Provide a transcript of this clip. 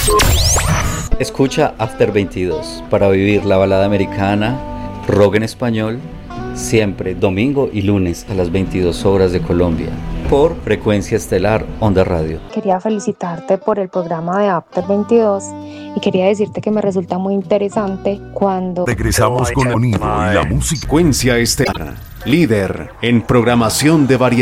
Escucha After 22 para vivir la balada americana, rock en español, siempre domingo y lunes a las 22 horas de Colombia, por Frecuencia Estelar Onda Radio. Quería felicitarte por el programa de After 22 y quería decirte que me resulta muy interesante cuando... Regresamos con el sonido y la música. Frecuencia Estelar, líder en programación de variedad.